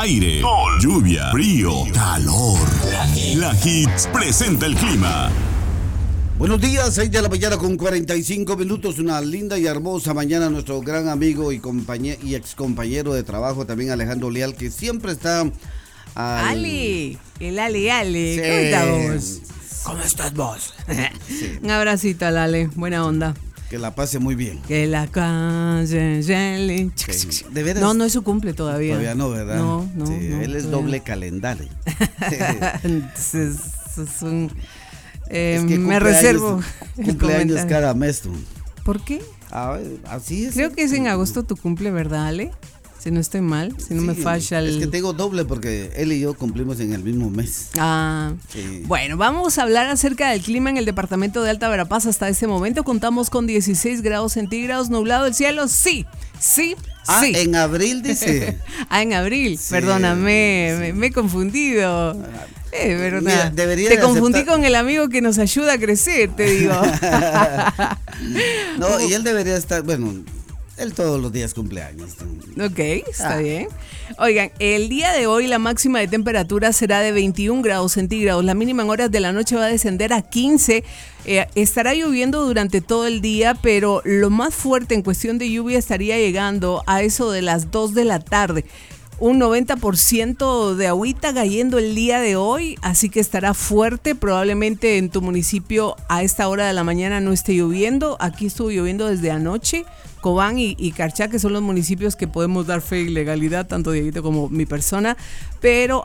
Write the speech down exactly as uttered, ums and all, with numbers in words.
aire, sol, lluvia, frío, calor. La Hits presenta el clima. Buenos días, seis de la mañana con cuarenta y cinco minutos, una linda y hermosa mañana. Nuestro gran amigo y compañero y ex compañero de trabajo también, Alejandro Leal, que siempre está al... Ali, el Ali Ali, Sí. ¿cómo estás vos? ¿Cómo estás vos? Sí. Un abracito al Ale, buena onda. Que la pase muy bien. Que la calle Jelly. Sí. ¿De veras? No, no es su cumple todavía. Todavía no, ¿verdad? No, no, Sí, no, él es todavía doble no. calendario. Entonces, es un, eh, Es que me cumpleaños- reservo el Cumpleaños comentario. cada mes, tú. ¿Por qué? Ah, así es. Creo que es en agosto tu cumple, ¿verdad, Ale? Si no estoy mal, si no Sí, me falla el... Es que tengo doble porque él y yo cumplimos en el mismo mes. Ah, Sí. bueno, vamos a hablar acerca del clima en el departamento de Alta Verapaz. Hasta este momento contamos con dieciséis grados centígrados, nublado el cielo, sí, sí, Ah, sí. en abril dice. Ah, en abril, Sí, perdóname, sí. me, me he confundido. Eh, pero Mira, nada, debería te de confundí aceptar- con el amigo que nos ayuda a crecer, te digo. No, y él debería estar, bueno, él todos los días cumpleaños. Ok, está Ah. bien. Oigan, el día de hoy la máxima de temperatura será de veintiún grados centígrados. La mínima en horas de la noche va a descender a quince. Eh, estará lloviendo durante todo el día, pero lo más fuerte en cuestión de lluvia estaría llegando a eso de las dos de la tarde. Un noventa por ciento de agüita cayendo el día de hoy, así que estará fuerte. Probablemente en tu municipio a esta hora de la mañana no esté lloviendo. Aquí estuvo lloviendo desde anoche. Cobán y, y Carchá, que son los municipios que podemos dar fe y legalidad, tanto Dieguito como mi persona, pero